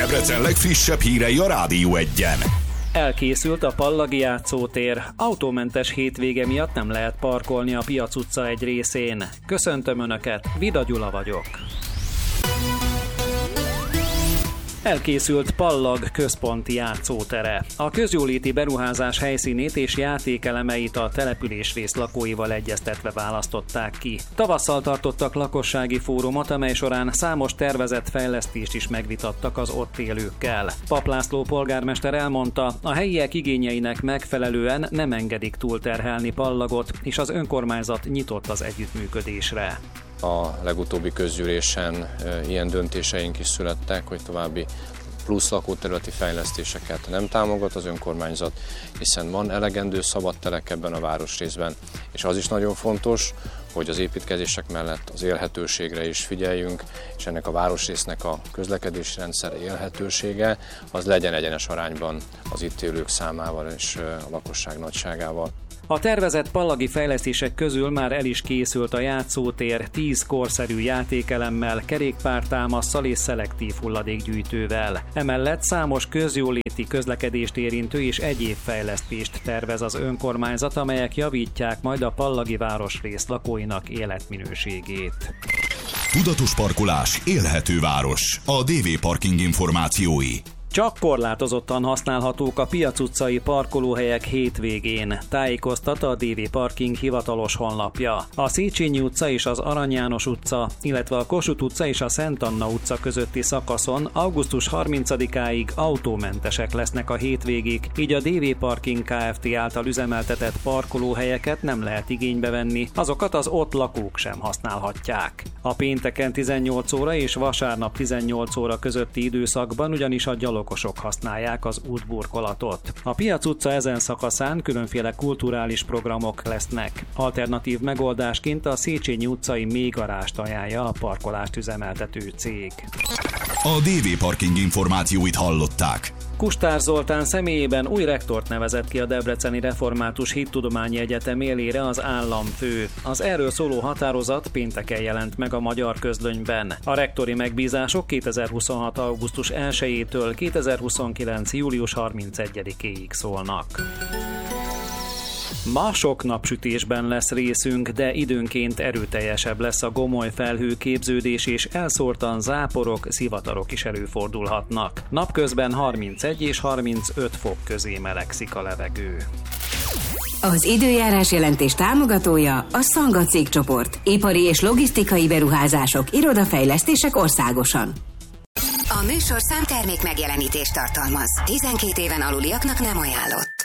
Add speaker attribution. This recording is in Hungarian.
Speaker 1: Debrecen legfrissebb hírei a Rádió 1-en.
Speaker 2: Elkészült a Pallagi játszótér. Autómentes hétvége miatt nem lehet parkolni a Piac utca egy részén. Köszöntöm Önöket, Vida Gyula vagyok. Elkészült Pallag központi játszótere. A közjóléti beruházás helyszínét és játékelemeit a településrész lakóival egyeztetve választották ki. Tavasszal tartottak lakossági fórumot, amely során számos tervezett fejlesztést is megvitattak az ott élőkkel. Papp László polgármester elmondta, a helyiek igényeinek megfelelően nem engedik túlterhelni Pallagot, és az önkormányzat nyitott az együttműködésre.
Speaker 3: A legutóbbi közgyűlésen ilyen döntéseink is születtek, hogy további plusz lakóterületi fejlesztéseket nem támogat az önkormányzat, hiszen van elegendő szabadtelek ebben a városrészben, és az is nagyon fontos, hogy az építkezések mellett az élhetőségre is figyeljünk, és ennek a városrésznek a közlekedési rendszer élhetősége az legyen egyenes arányban az itt élők számával és a lakosság nagyságával.
Speaker 2: A tervezett pallagi fejlesztések közül már el is készült a játszótér 10 korszerű játékelemmel, kerékpártámasszal és szelektív hulladékgyűjtővel. Emellett számos közjóléti közlekedést érintő és egyéb fejlesztést tervez az önkormányzat, amelyek javítják majd a pallagi városrész lakóinak életminőségét.
Speaker 1: Tudatos parkolás, élhető város. A DV Parking információi.
Speaker 2: Csak korlátozottan használhatók a Piac utcai parkolóhelyek hétvégén, tájékoztat a DV Parking hivatalos honlapja. A Széchenyi utca és az Arany János utca, illetve a Kossuth utca és a Szent Anna utca közötti szakaszon augusztus 30-áig autómentesek lesznek a hétvégig, így a DV Parking Kft. Által üzemeltetett parkolóhelyeket nem lehet igénybe venni, azokat az ott lakók sem használhatják. A pénteken 18 óra és vasárnap 18 óra közötti időszakban ugyanis a gyalogosok használják az útburkolatot. A Piac utca ezen szakaszán különféle kulturális programok lesznek. Alternatív megoldásként a Széchenyi utcai mélygarást ajánlja a parkolást üzemeltető cég.
Speaker 1: A DV Parking információit hallották.
Speaker 2: Kustár Zoltán személyében új rektort nevezett ki a Debreceni Református Hittudományi Egyetem élére az államfő. Az erről szóló határozat pénteken jelent meg a Magyar Közlönyben. A rektori megbízások 2026. augusztus 1-től 2029. július 31-ig szólnak. Ma sok napsütésben lesz részünk, de időnként erőteljesebb lesz a gomoly felhőképződés, és elszórtan záporok, szivatarok is előfordulhatnak. Napközben 31 és 35 fok közé melegszik a levegő.
Speaker 4: Az időjárás jelentés támogatója a Szanga cégcsoport. Ipari és logisztikai beruházások, irodafejlesztések országosan.
Speaker 5: A műsor számtermék megjelenítést tartalmaz. 12 éven aluliaknak nem ajánlott.